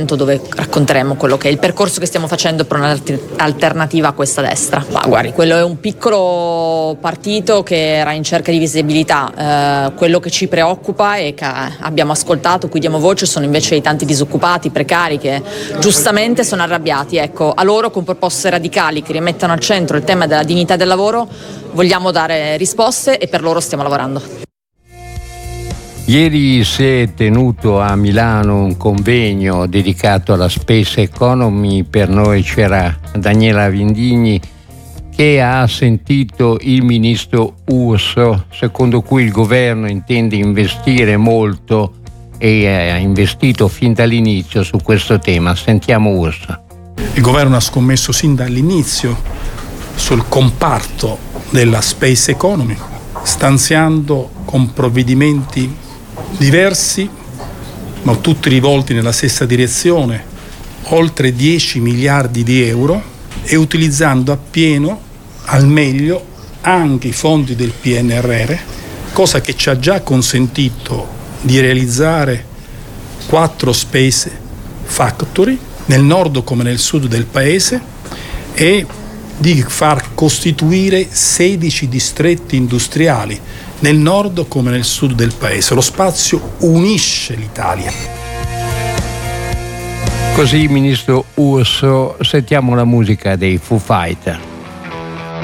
evento dove racconteremo quello che è il percorso che stiamo facendo per un'alternativa a questa destra. Ma guardi, quello è un piccolo partito che era in cerca di visibilità. Quello che ci preoccupa e che abbiamo ascoltato, cui diamo voce, sono invece i tanti disoccupati, precari, che giustamente sono arrabbiati. Ecco, a loro con proposte radicali che rimettano al centro il tema della dignità del lavoro vogliamo dare risposte e per loro stiamo lavorando. Ieri si è tenuto a Milano un convegno dedicato alla Space Economy. Per noi c'era Daniela Vindigni, che ha sentito il ministro Urso, secondo cui il governo intende investire molto e ha investito fin dall'inizio su questo tema. Sentiamo Urso. Il governo ha scommesso sin dall'inizio sul comparto della Space Economy, stanziando con provvedimenti diversi, ma tutti rivolti nella stessa direzione, oltre 10 miliardi di euro, e utilizzando appieno, al meglio, anche i fondi del PNRR, cosa che ci ha già consentito di realizzare 4 Space Factory nel nord come nel sud del paese e di far costituire 16 distretti industriali nel nord come nel sud del paese. Lo spazio unisce l'Italia. Così, ministro Urso, sentiamo la musica dei Foo Fighters.